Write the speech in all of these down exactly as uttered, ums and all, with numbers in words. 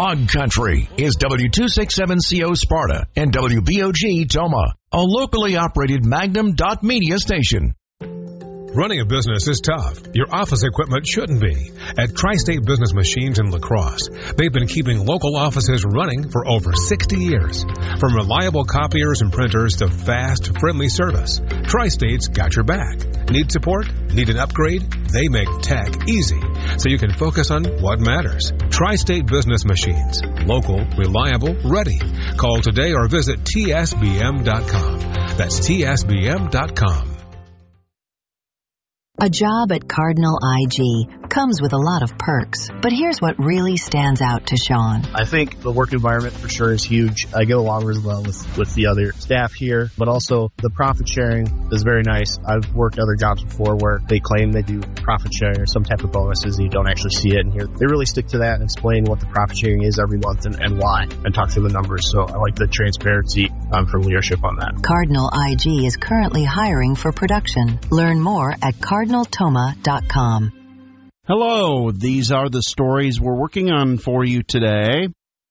Hog Country is W two sixty-seven C O Sparta and W B O G Toma, a locally operated Magnum dot media station. Running a business is tough. Your office equipment shouldn't be. At Tri-State Business Machines in La Crosse, they've been keeping local offices running for over sixty years. From reliable copiers and printers to fast, friendly service, Tri-State's got your back. Need support? Need an upgrade? They make tech easy, so you can focus on what matters. Tri-State Business Machines. Local, reliable, ready. Call today or visit T S B M dot com. That's T S B M dot com. A job at Cardinal I G comes with a lot of perks, but here's what really stands out to Sean. I think the work environment for sure is huge. I get along really well with, with the other staff here, but also the profit sharing is very nice. I've worked other jobs before where they claim they do profit sharing or some type of bonuses and you don't actually see it. And here they really stick to that and explain what the profit sharing is every month and, and why, and talk through the numbers. So I like the transparency um, from leadership on that. Cardinal I G is currently hiring for production. Learn more at cardinal toma dot com. Hello, these are the stories we're working on for you today.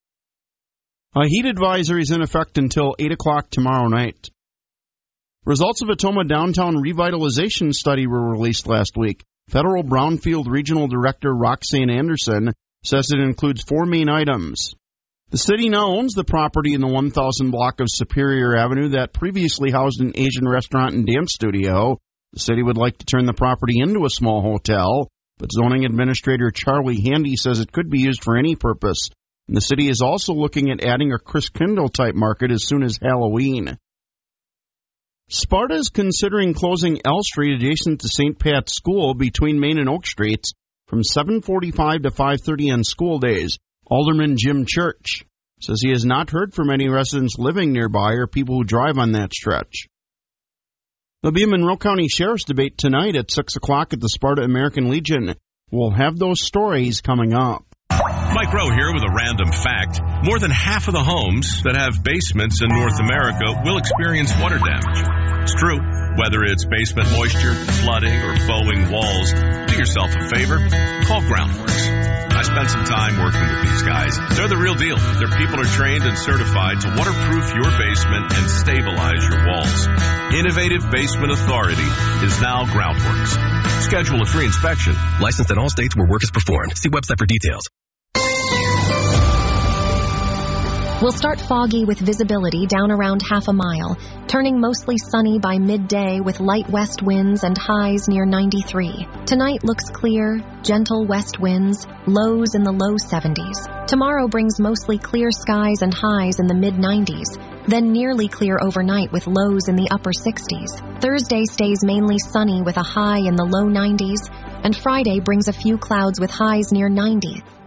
A heat advisory is in effect until eight o'clock tomorrow night. Results of a Toma downtown revitalization study were released last week. Federal Brownfield Regional Director Roxanne Anderson says it includes four main items. The city now owns the property in the one thousand block of Superior Avenue that previously housed an Asian restaurant and dance studio. The city would like to turn the property into a small hotel, but zoning administrator Charlie Handy says it could be used for any purpose. And the city is also looking at adding a Chris Kindle-type market as soon as Halloween. Sparta is considering closing L Street adjacent to Saint Pat's School between Main and Oak Streets from seven forty-five to five thirty on school days. Alderman Jim Church says he has not heard from any residents living nearby or people who drive on that stretch. There'll be a Monroe County Sheriff's debate tonight at six o'clock at the Sparta American Legion. We'll have those stories coming up. Mike Rowe here with a random fact. More than half of the homes that have basements in North America will experience water damage. It's true. Whether it's basement moisture, flooding, or bowing walls, do yourself a favor. Call Groundworks. I spent some time working with these guys. They're the real deal. Their people are trained and certified to waterproof your basement and stabilize your walls. Innovative Basement Authority is now Groundworks. Schedule a free inspection. Licensed in all states where work is performed. See website for details. We'll start foggy with visibility down around half a mile, turning mostly sunny by midday with light west winds and highs near ninety-three. Tonight looks clear, gentle west winds, lows in the low seventies. Tomorrow brings mostly clear skies and highs in the mid nineties, then nearly clear overnight with lows in the upper sixties. Thursday stays mainly sunny with a high in the low nineties, and Friday brings a few clouds with highs near ninety.